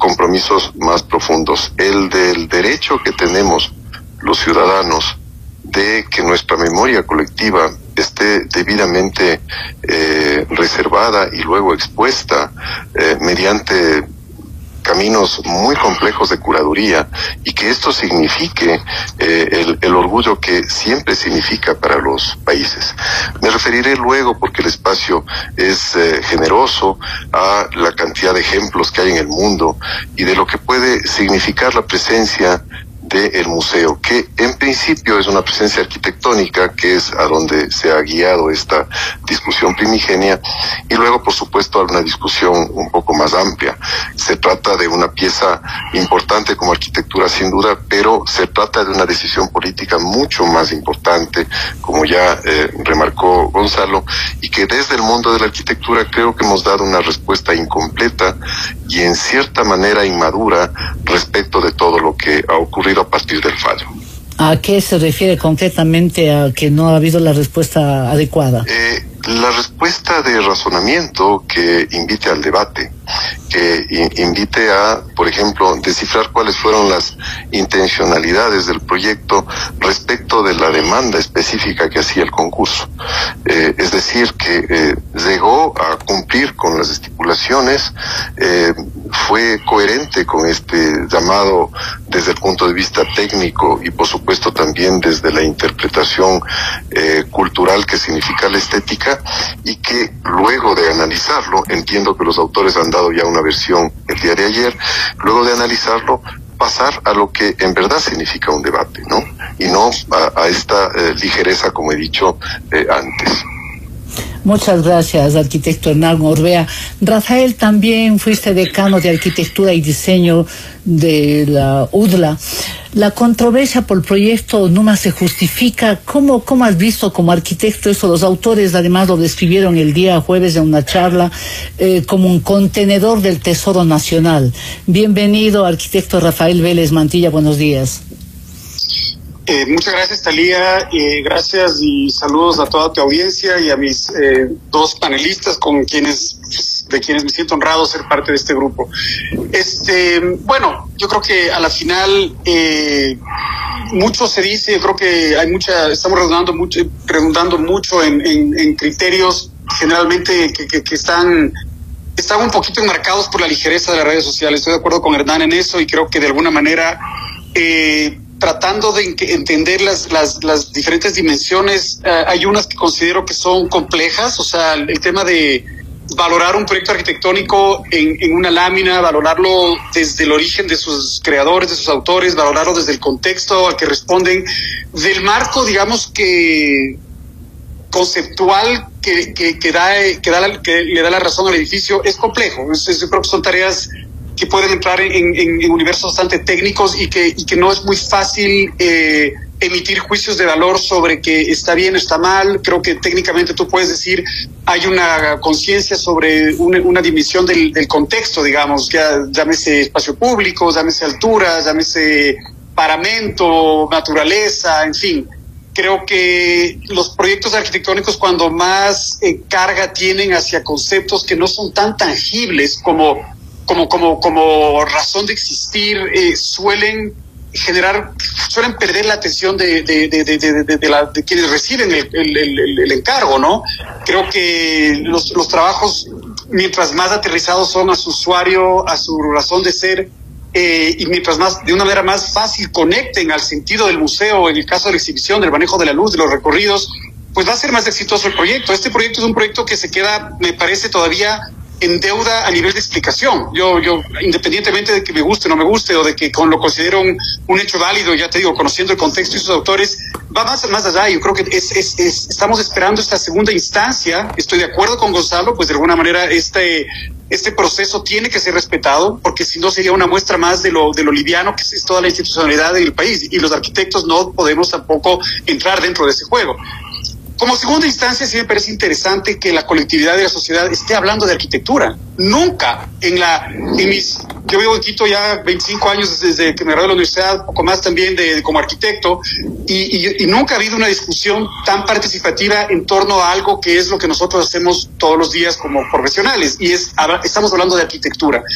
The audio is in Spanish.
compromisos más profundos. El del derecho que tenemos los ciudadanos de que nuestra memoria colectiva esté debidamente reservada y luego expuesta mediante caminos muy complejos de curaduría, y que esto signifique el orgullo que siempre significa para los países. Me referiré luego, porque el espacio es generoso, a la cantidad de ejemplos que hay en el mundo y de lo que puede significar la presencia del museo, que en principio es una presencia arquitectónica, que es a donde se ha guiado esta discusión primigenia, y luego, por supuesto, a una discusión un poco más amplia. Se trata de una pieza importante como arquitectura, sin duda, pero se trata de una decisión política mucho más importante, como ya remarcó Gonzalo, y que desde el mundo de la arquitectura creo que hemos dado una respuesta incompleta y en cierta manera inmadura respecto de todo lo que ha ocurrido a partir del fallo. ¿A qué se refiere concretamente a que no ha habido la respuesta adecuada? La respuesta de razonamiento que invite al debate, que invite a, por ejemplo, descifrar cuáles fueron las intencionalidades del proyecto respecto de la demanda específica que hacía el concurso. Es decir, que llegó a cumplir con las estipulaciones, fue coherente con este llamado desde el punto de vista técnico y, por supuesto, también desde la interpretación cultural que significa la estética, y que luego de analizarlo, entiendo que los autores han dado ya una versión el día de ayer, luego de analizarlo, pasar a lo que en verdad significa un debate, ¿no? Y no a esta ligereza, como he dicho antes. Muchas gracias, arquitecto Hernán Orbea. Rafael, también fuiste decano de Arquitectura y Diseño de la UDLA. La controversia por el proyecto Numa se justifica. ¿Cómo has visto como arquitecto eso? Los autores además lo describieron el día jueves en una charla como un contenedor del Tesoro Nacional. Bienvenido, arquitecto Rafael Vélez Mantilla, buenos días. Muchas gracias, Talía, gracias y saludos a toda tu audiencia y a mis dos panelistas de quienes me siento honrado ser parte de este grupo. Bueno, yo creo que a la final mucho se dice, yo creo que estamos redundando mucho en criterios generalmente que están un poquito enmarcados por la ligereza de las redes sociales. Estoy de acuerdo con Hernán en eso, y creo que de alguna manera tratando de entender las diferentes dimensiones, hay unas que considero que son complejas, o sea, el tema de valorar un proyecto arquitectónico en una lámina, valorarlo desde el origen de sus creadores, de sus autores, valorarlo desde el contexto al que responden, del marco, digamos, que conceptual que le da la razón al edificio, es complejo. Yo creo que son tareas que pueden entrar en universos bastante técnicos y que no es muy fácil emitir juicios de valor sobre que está bien o está mal. Creo que técnicamente tú puedes decir hay una conciencia sobre una dimensión del contexto, digamos, que llámese espacio público, llámese altura, llámese paramento, naturaleza, en fin. Creo que los proyectos arquitectónicos, cuando más carga tienen hacia conceptos que no son tan tangibles como razón de existir, suelen perder la atención de quienes reciben el encargo, ¿no? Creo que los trabajos, mientras más aterrizados son a su usuario, a su razón de ser, y mientras más, de una manera más fácil, conecten al sentido del museo, en el caso de la exhibición, del manejo de la luz, de los recorridos, pues va a ser más exitoso el proyecto. Este proyecto es un proyecto que se queda, me parece, todavía en deuda a nivel de explicación. Yo independientemente de que me guste o no me guste, o de que lo considero un hecho válido, ya te digo, conociendo el contexto y sus autores, va más allá. Yo creo que estamos esperando esta segunda instancia. Estoy de acuerdo con Gonzalo, pues de alguna manera este proceso tiene que ser respetado, porque si no sería una muestra más de lo liviano que es toda la institucionalidad del país, y los arquitectos no podemos tampoco entrar dentro de ese juego. Como segunda instancia, sí me parece interesante que la colectividad de la sociedad esté hablando de arquitectura. Nunca yo vivo en Quito ya 25 años desde que me gradué de la universidad, poco más también como arquitecto, y nunca ha habido una discusión tan participativa en torno a algo que es lo que nosotros hacemos todos los días como profesionales, y estamos hablando de arquitectura.